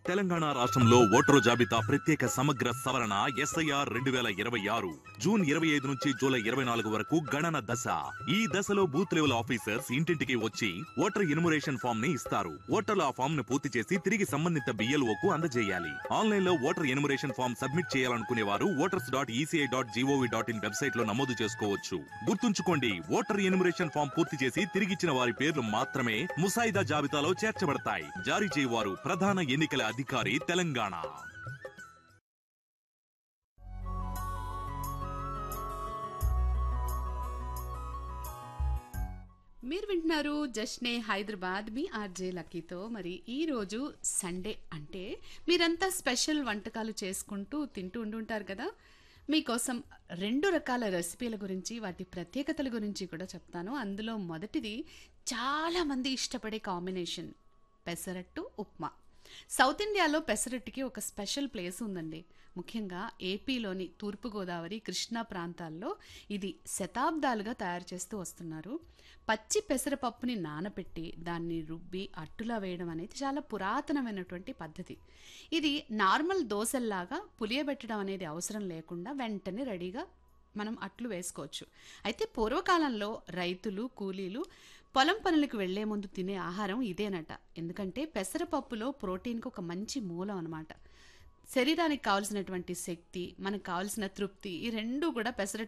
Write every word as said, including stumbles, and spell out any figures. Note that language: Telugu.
తెలంగాణ రాష్ట్రంలో ఓటరు జాబితా ప్రత్యేక సమగ్ర సవరణ ఎస్ఐఆర్ రెండు వేల ఇరవై ఆరు జూన్ ఇరవై ఐదు నుంచి జూలై ఇరవై నాలుగు వరకు గణన దశ. ఈ దశలో బూత్ లెవెల్ ఆఫీసర్స్ ఇంటింటికి వచ్చి ఓటర్ ఇనుమరేషన్ ఫామ్ ని ఇస్తారు. ఓటర్లు ఆ ఫామ్ ను పూర్తి చేసి తిరిగి సంబంధిత బిఎల్ఓ కు అందజేయాలి. ఆన్లైన్ లో ఓటర్ ఇనుమరేషన్ ఫామ్ సబ్మిట్ చేయాలనుకునే వారు voters dot ECI dot GOV dot in website లో నమోదు చేసుకోవచ్చు. గుర్తుంచుకోండి, ఓటర్ ఎన్యుమరేషన్ ఫామ్ పూర్తి చేసి తిరిగిచ్చిన వారి పేర్లు మాత్రమే ముసాయిదా జాబితాలో చేర్చబడతాయి. జారీ చేయవారు ప్రధాన ఎన్నికల అధికారి, తెలంగాణ. మీరు వింటున్నారు జష్నే హైదరాబాద్ మీ ఆర్జే లక్కీతో. మరి ఈరోజు సండే అంటే మీరంతా స్పెషల్ వంటకాలు చేసుకుంటూ తింటూ ఉండుంటారు కదా. మీకోసం రెండు రకాల రెసిపీల గురించి, వాటి ప్రత్యేకతల గురించి కూడా చెప్తాను. అందులో మొదటిది చాలామంది ఇష్టపడే కాంబినేషన్, పెసరట్టు ఉప్మా. సౌత్ ఇండియాలో పెసరట్టుకి ఒక స్పెషల్ ప్లేస్ ఉందండి. ముఖ్యంగా ఏపీలోని తూర్పుగోదావరి, కృష్ణా ప్రాంతాల్లో ఇది శతాబ్దాలుగా తయారు చేస్తూ వస్తున్నారు. పచ్చి పెసరపప్పుని నానబెట్టి దాన్ని రుబ్బి అట్టులా వేయడం అనేది చాలా పురాతనమైనటువంటి పద్ధతి. ఇది నార్మల్ దోశల్లాగా పులియబెట్టడం అనేది అవసరం లేకుండా వెంటనే రెడీగా మనం అట్లు వేసుకోవచ్చు. అయితే పూర్వకాలంలో రైతులు, కూలీలు పొలం పనులకు వెళ్లే ముందు తినే ఆహారం ఇదేనట. ఎందుకంటే పెసరపప్పులో ప్రోటీన్కి ఒక మంచి మూలం అనమాట. శరీరానికి కావాల్సినటువంటి శక్తి, మనకు కావాల్సిన తృప్తి, ఈ రెండు కూడా పెసరట్టు